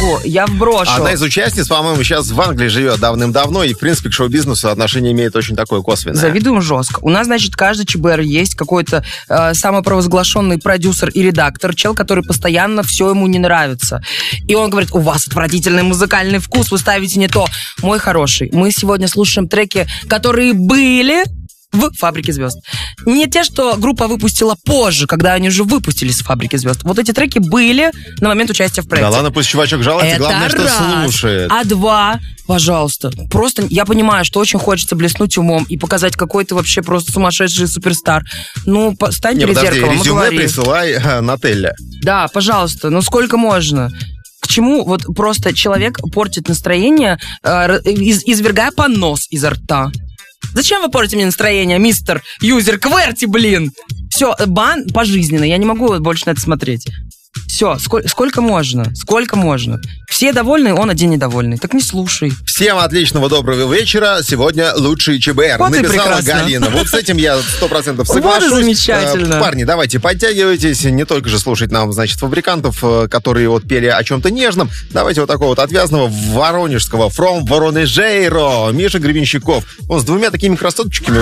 я вброшу. Одна из участниц, по-моему, сейчас в Англии живет давным-давно, и, в принципе, к шоу-бизнесу отношение имеет очень такое косвенное. Завидуем жестко. У нас, значит, каждый ЧБР есть какой-то самопровозглашенный продюсер и редактор, чел, который постоянно все ему не нравится. И он говорит, у вас отвратительный музыкальный вкус, вы ставите не то. Мой хороший, мы сегодня слушаем треки, которые были в «Фабрике звезд». Не те, что группа выпустила позже, когда они уже выпустились с «Фабрики звезд». Вот эти треки были на момент участия в проекте. Да ладно, пусть чувачок жалуется, главное, что слушает. А два, пожалуйста, просто я понимаю, что очень хочется блеснуть умом и показать, какой ты вообще просто сумасшедший суперстар. Ну, стань перед зеркалом и резюме говори. присылай на Телле. Да, пожалуйста, ну сколько можно? К чему вот просто человек портит настроение, извергая понос изо рта? Зачем вы портите мне настроение, мистер юзер Кверти, блин? Все, бан пожизненно, я не могу больше на это смотреть. Все, сколько можно? Сколько можно? Все довольны, он один недовольный. Так не слушай. Всем отличного доброго вечера. Сегодня лучший ЧБР. Вот написала Галина. Вот с этим я 100% соглашусь. Вот и замечательно. Парни, давайте подтягивайтесь. Не только же слушать нам, значит, фабрикантов, которые вот пели о чем-то нежном. Давайте вот такого вот отвязного воронежского From Воронежейро. Миша Гребенщиков. Он с двумя такими красоточками